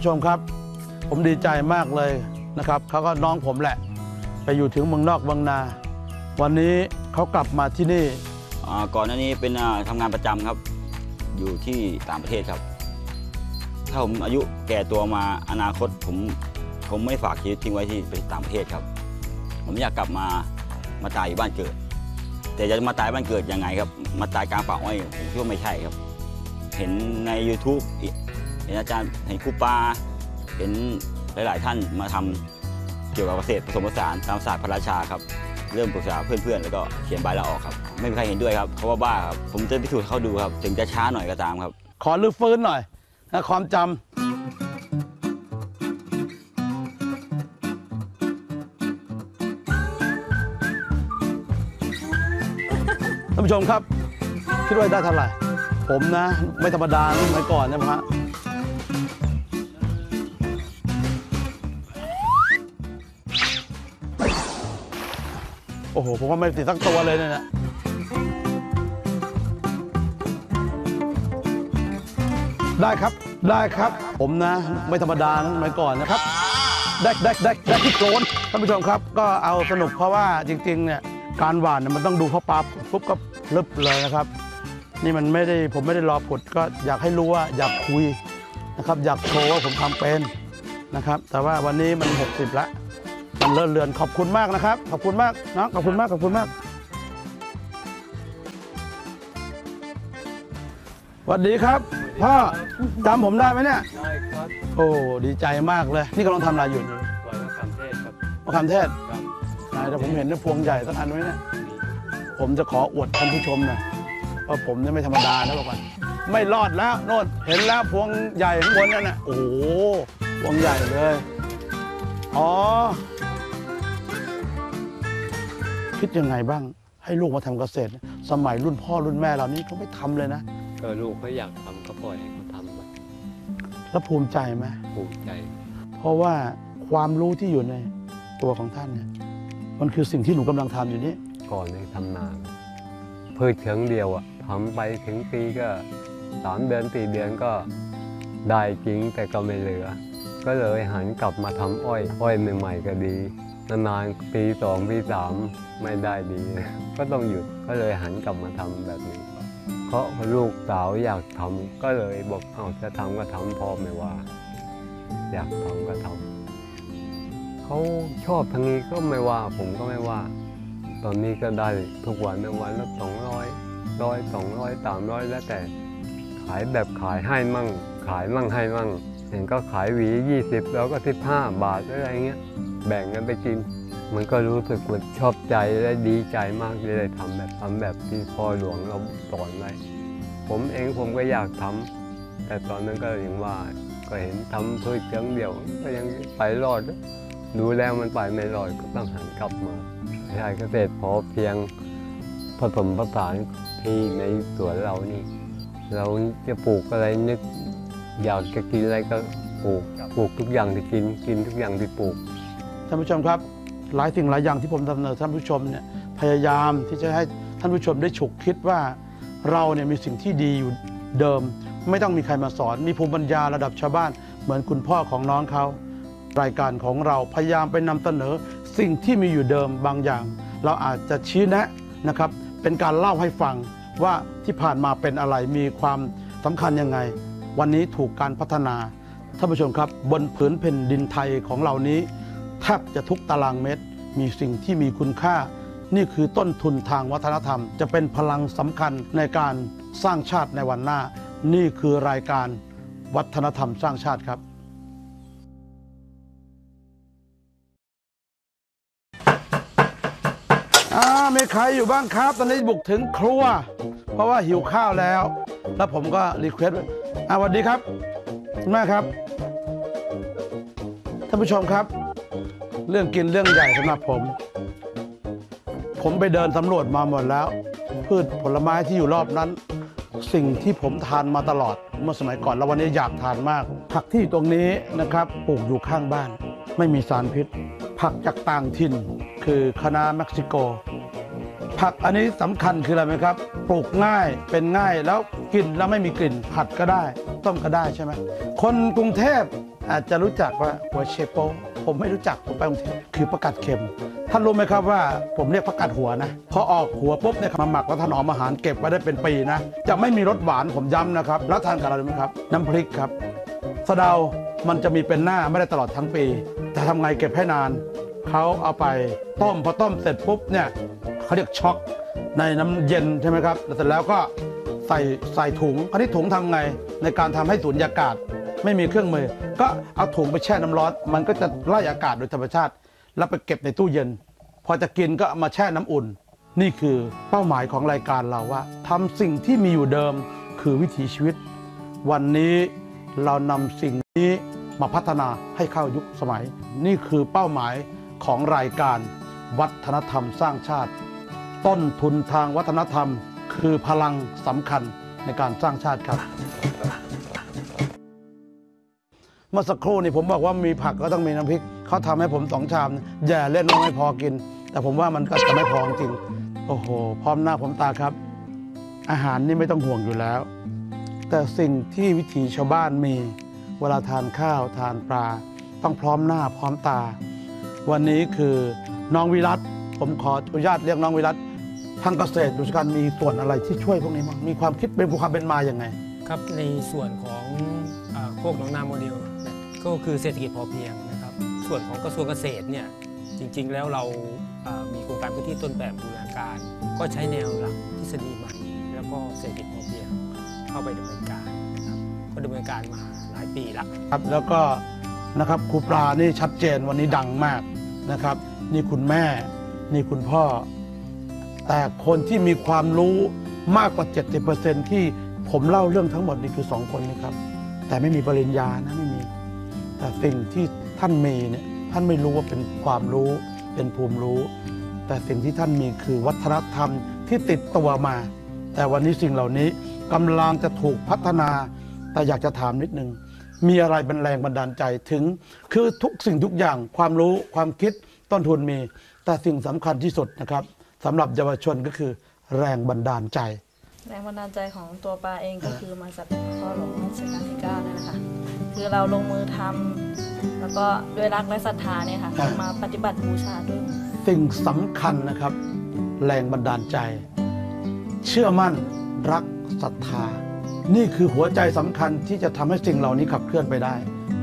ผู้ชมครับผมดีใจมากเลยนะครับเขาก็น้องผมแหละไปอยู่ถึงเมืองนอกเมืองนาวันนี้เขากลับมาที่นี่ก่อนหน้านี้เป็นทำงานประจำครับอยู่ที่ต่างประเทศครับถ้าผมอายุแก่ตัวมาอนาคตผมไม่ฝากชีวิตทิ้งไว้ที่ต่างประเทศครับผมอยากกลับมาตายอยู่บ้านเกิดแต่จะมาตายบ้านเกิดยังไงครับมาตายกลางป่าอ้อยผมคิดว่าไม่ใช่ครับเห็นใน YouTube เห็นอาจารย์เห็นครูปาเห็นหลายๆท่านมาทำเกี่ยวกับเกษตรผสมผสานตามศาสตร์พระราชาครับเริ่มปรึกษาเพื่อนๆแล้วก็เขียนใบลาออกครับไม่มีใครเห็นด้วยครับเขาว่าบ้าครับผมจะพิสูจน์ให้เขาดูครับถึงจะช้าหน่อยก็ตามครับขอรื้อฟื้นหน่อยนะความจำท่านผู้ชมครับคิดว่าได้เท่าไหร่ผมนะไม่ธรรมดาเมื่อก่อนนะฮะโอ้โหผมว่าไม่ติดสักตัวเลยเนี่ยนะได้ครับผมนะไม่ธรรมดาเมื่อก่อนนะครับได้ที่โกนท่านผู้ชมครับก็เอาสนุกเพราะว่าจริงๆเนี่ยการหว่านเนี่ยมันต้องดูเขาปลาปุ๊บก็ลึบเลยนะครับนี่มันไม่ได้ผมไม่ได้รอผุดก็อยากให้รู้ว่าอยากคุยนะครับอยากโชว์ว่าผมทำเป็นนะครับแต่ว่าวันนี้มัน60แล้วมันเลื่อนเลือนขอบคุณมากนะครับขอบคุณมากนะขอบคุณมากสวัสดีครับพ่อจำผมได้ไหมเนี่ยได้ครับโอ้ดีใจมากเลยนี่กำลังทำอะไรอยู่ปล่อยมะขามเทศครับมะขามเทศครับแต่ผมเห็นพวงใหญ่สักอันไว้เนี่ยผมจะขออวดท่านผู้ชมหน่อยว่าผมเนี่ยไม่ธรรมดานะบอกว่าไม่รอดแล้วโน่นเห็นแล้วพวงใหญ่ข้างบนนั่นน่ะโอ้โหพวงใหญ่เลยอ๋อคิดยังไงบ้างให้ลูกมาทำเกษตรสมัยรุ่นพ่อรุ่นแม่เรานี่เขาไม่ทำเลยนะก็ลูกเขาอยากทำก็ปล่อยให้เขาทำไปแล้วภูมิใจไหมภูมิใจเพราะว่าความรู้ที่อยู่ในตัวของท่านเนี่ยมันคือสิ่งที่หนูกำลังทำอยู่นี่ก่อนเนี่ยทำนาพืชเชิงเดียวอะทำไปถึงปีก็3 เดือน4 เดือนก็ได้จริงแต่ก็ไม่เหลือก็เลยหันกลับมาทำอ้อยใหม่ๆก็ดีนานๆปี2ปี3ไม่ได้ดีก็ต้องหยุดก็เลยหันกลับมาทำแบบนี้เพราะลูกสาวอยากทำก็เลยบอกเอาจะทำก็ทำพ่อไม่ว่าอยากทำก็ทำเขาชอบทางนี้ก็ไม่ว่าผมก็ไม่ว่าตอนนี้ก็ได้ทุกวันวันละ200 200 300แล้วแต่ขายแบบขายให้มั่งขายมั่งให้มั่งเห็นก็ขายหวี20แล้วก็15 บาทอะไรเงี้ยแบ่งกันไปกินมันก็รู้สึกว่าชอบใจและดีใจมากที่ได้ทำแบบที่พ่อหลวงเราสอนไว้ผมก็อยากทำแต่ตอนนั้นก็อย่างว่าก็เห็นทำพืชเชิงเดียวก็ยังไปรอดดูแล้วมันไปไม่รอดก็ต้องหันกลับมาใช้เกษตรพอเพียงผสมผสานที่ในสวนเรานี่เราจะปลูกอะไรนึกอยากจะกินอะไรก็ปลูกทุกอย่างที่กินทุกอย่างที่ปลูกท่านผู้ชมครับหลายสิ่งหลายอย่างที่ผมนำเสนอท่านผู้ชมเนี่ยพยายามที่จะให้ท่านผู้ชมได้ฉุกคิดว่าเราเนี่ยมีสิ่งที่ดีอยู่เดิมไม่ต้องมีใครมาสอนมีภูมิปัญญาระดับชาวบ้านเหมือนคุณพ่อของน้องเขารายการของเราพยายามไปนำเสนอสิ่งที่มีอยู่เดิมบางอย่างเราอาจจะชี้แนะนะครับเป็นการเล่าให้ฟังว่าที่ผ่านมาเป็นอะไรมีความสำคัญยังไงวันนี้ถูกการพัฒนาท่านผู้ชมครับบนผืนแผ่นดินไทยของเรานี้แทบจะทุกตารางเมตรมีสิ่งที่มีคุณค่านี่คือต้นทุนทางวัฒนธรรมจะเป็นพลังสำคัญในการสร้างชาติในวันหน้านี่คือรายการวัฒนธรรมสร้างชาติครับมีใครอยู่บ้างครับตอนนี้บุกถึงครัวเพราะว่าหิวข้าวแล้วผมก็รีเควสต์สวัสดีครับคุณแม่ครับท่านผู้ชมครับเรื่องกินเรื่องใหญ่สำหรับผมไปเดินสำรวจมาหมดแล้วพืชผลไม้ที่อยู่รอบนั้นสิ่งที่ผมทานมาตลอดเมื่อสมัยก่อนแล้ววันนี้อยากทานมากผักที่อยู่ตรงนี้นะครับปลูกอยู่ข้างบ้านไม่มีสารพิษผักจากต่างถิ่นคือคะน้าเม็กซิโกผักอันนี้สำคัญคืออะไรไหมครับปลูกง่ายเป็นง่ายแล้วกินแล้วไม่มีกลิ่นผัดก็ได้ต้มก็ได้ใช่ไหมคนกรุงเทพอาจจะรู้จักว่าหัวเชโปผมไม่รู้จักผมไปกรุงเทพคือผักกาดเค็มท่านรู้ไหมครับว่าผมเรียกผักกาดหัวนะพอออกหัวปุ๊บเนี่ยมาหมักแล้วถนอมอาหารเก็บไว้ได้เป็นปีนะจะไม่มีรสหวานผมย้ำนะครับแล้วทานกับอะไรรู้ไหมครับน้ำพริกครับสะเดามันจะมีเป็นหน้าไม่ได้ตลอดทั้งปีจะทำไงเก็บให้นานเขาเอาไปต้มพอต้มเสร็จปุ๊บเนี่ยเขาเรียกช็อกในน้ำเย็นใช่ไหมครับเสร็จแล้วก็ใส่ถุงอันนี้ถุงทำไงในการทำให้สูญญากาศไม่มีเครื่องมือก็เอาถุงไปแช่น้ำร้อนมันก็จะไล่อากาศโดยธรรมชาติแล้วไปเก็บในตู้เย็นพอจะกินก็เอามาแช่น้ำอุ่นนี่คือเป้าหมายของรายการเราว่าทำสิ่งที่มีอยู่เดิมคือวิถีชีวิตวันนี้เรานำสิ่งนี้มาพัฒนาให้เข้ายุคสมัยนี่คือเป้าหมายของรายการวัฒนธรรมสร้างชาติต้นทุนทางวัฒนธรรมคือพลังสำคัญในการสร้างชาติครับเมื่อสักครู่นี่ผมบอกว่ามีผักก็ต้องมีน้ำพริกเขาทำให้ผม2 ชามแย่เล่นน้อยพอกินแต่ผมว่ามันก็จะไม่พอจริงโอ้โหพร้อมหน้าพร้อมตาครับอาหารนี่ไม่ต้องห่วงอยู่แล้วแต่สิ่งที่วิถีชาวบ้านมีเวลาทานข้าวทานปลาต้องพร้อมหน้าพร้อมตาวันนี้คือน้องวิรัตผมขออนุญาตเรียกน้องวิรัตทางเกษตรดุสิตมีส่วนอะไรที่ช่วยพวกนี้บ้างมีความคิดเป็นความเป็นมาอย่างไงครับในส่วนของโคกหนองนาโมเดลก็คือเศรษฐกิจพอเพียงนะครับส่วนของกระทรวงเกษตรเนี่ยจริงๆแล้วเรามีโครงการพื้นที่ต้นแบบบูรณาการก็ใช้แนวหลักทฤษฎีใหม่แล้วก็เศรษฐกิจพอเพียงเข้าไปดำเนินการนะครับก็ดำเนินการมาหลายปีแล้วครับแล้วก็นะครับครูปลานี่ชัดเจนวันนี้ดังมากนะครับนี่คุณแม่นี่คุณพ่อแต่คนที่มีความรู้มากกว่า 70% ที่ผมเล่าเรื่องทั้งหมดนี่คือ2 คนนี้ครับแต่ไม่มีปริญญานะไม่มีแต่สิ่งที่ท่านมีเนี่ยท่านไม่รู้ว่าเป็นความรู้เป็นภูมิรู้แต่สิ่งที่ท่านมีคือวัฒนธรรมที่ติดตัวมาแต่วันนี้สิ่งเหล่านี้กำลังจะถูกพัฒนาแต่อยากจะถามนิดนึงมีอะไรเป็นแรงบันดาลใจถึงคือทุกสิ่งทุกอย่างความรู้ความคิดต้นทุนมีแต่สิ่งสำคัญที่สุดนะครับสำหรับเยาวชนก็คือแรงบันดาลใจแรงบันดาลใจของตัวปาเองก็คือมาจากพ่อหลวงรัชกาลที่ 9นี่นะคะคือเราลงมือทำแล้วก็ด้วยรักและศรัทธาเนี่ยค่ะมาปฏิบัติบูชาด้วยสิ่งสำคัญนะครับแรงบันดาลใจเชื่อมั่นรักศรัทธานี่คือหัวใจสำคัญที่จะทำให้สิ่งเหล่านี้ขับเคลื่อนไปได้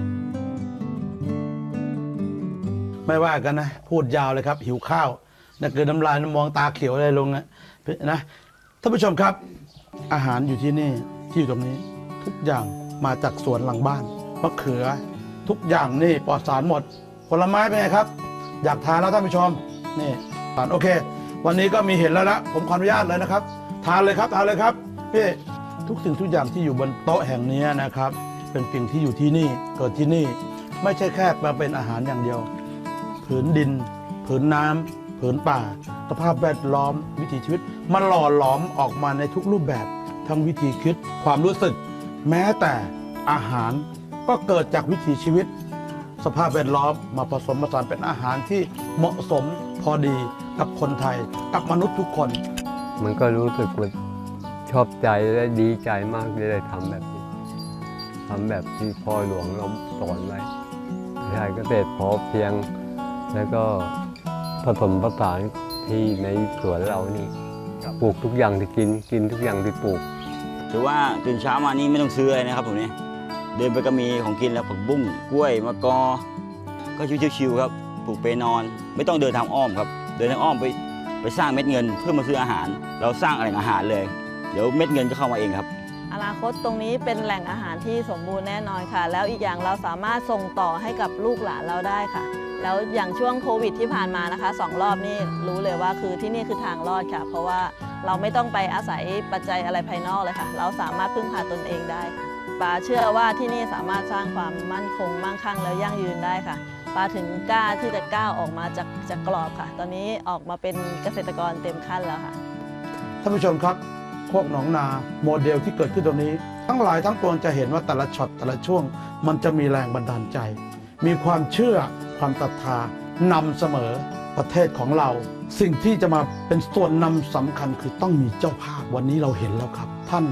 ไม่ว่ากันนะพูดยาวเลยครับหิวข้าวนะเกิดน้ำลายน้ำมองตาเขียวอะไรลงนะท่านผู้ชมครับอาหารอยู่ที่นี่ที่อยู่ตรงนี้ทุกอย่างมาจากสวนหลังบ้านมะเขือทุกอย่างนี่ปลอดสารหมดผลไม้เป็นไงครับอยากทานแล้วท่านผู้ชมนี่โอเควันนี้ก็มีเห็นแล้วนะผมขออนุญาตเลยนะครับทานเลยครับทานเลยครับพี่ทุกสิ่งทุกอย่างที่อยู่บนโต๊ะแห่งนี้นะครับเป็นสิ่งที่อยู่ที่นี่เกิดที่นี่ไม่ใช่แค่มาเป็นอาหารอย่างเดียวผืนดินผืนน้ำผืนป่าสภาพแวดล้อมวิถีชีวิตมันหล่อหลอมออกมาในทุกรูปแบบทั้งวิธีคิดความรู้สึกแม้แต่อาหารก็เกิดจากวิถีชีวิตสภาพแวดล้อมมาผสมผสานเป็นอาหารที่เหมาะสมพอดีกับคนไทยกับมนุษย์ทุกคนมันก็รู้สึกว่าชอบใจและดีใจมากที่ได้ทำแบบนี้ทำแบบที่พ่อหลวงเราสอนไว้ใช่เกษตรพอเพียงแล้วก็ผสมผสานที่ในสวนเรานี่ปลูกทุกอย่างที่กินทุกอย่างที่ปลูกถือว่าตื่นเช้ามานี่ไม่ต้องซื้ออะไรนะครับผมเนี่ยเดินไปก็มีของกินแล้วผักบุ้งกล้วยมะกอก็ชิวๆครับปลูกไปนอนไม่ต้องเดินทางอ้อมครับเดินทางอ้อมไปสร้างเม็ดเงินเพื่อมาซื้ออาหารเราสร้างแหล่งอาหารเลยเดี๋ยวเม็ดเงินจะเข้ามาเองครับอนาคตตรงนี้เป็นแหล่งอาหารที่สมบูรณ์แน่นอนค่ะแล้วอีกอย่างเราสามารถส่งต่อให้กับลูกหลานเราได้ค่ะแล้วอย่างช่วงโควิดที่ผ่านมานะคะ2 รอบนี่รู้เลยว่าคือที่นี่คือทางรอดค่ะเพราะว่าเราไม่ต้องไปอาศัยปัจจัยอะไรภายนอกเลยค่ะเราสามารถพึ่งพาตนเองได้ค่ะปาเชื่อว่าที่นี่สามารถสร้างความมั่นคงมั่งคั่งแล้วยั่งยืนได้ค่ะปาถึงกล้าที่จะก้าวออกมาจากกรอบค่ะตอนนี้ออกมาเป็นเกษตรกรเต็มขั้นแล้วค่ะท่านผู้ชมครับโคกหนองนาโมเดลที่เกิดขึ้นตรงนี้ทั้งหลายทั้งปวงจะเห็นว่าแต่ละช็อตแต่ละช่วงมันจะมีแรงบันดาลใจมีความเชื่อความศรัทธานำเสมอประเทศของเราสิ่งที่จะมาเป็นส่วนนำสำคัญคือต้องมีเจ้าภาพวันนี้เราเห็นแล้วครับท่าน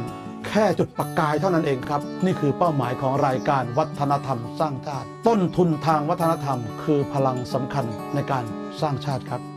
แค่จุดประกายเท่านั้นเองครับนี่คือเป้าหมายของรายการวัฒนธรรมสร้างชาติต้นทุนทางวัฒนธรรมคือพลังสำคัญในการสร้างชาติครับ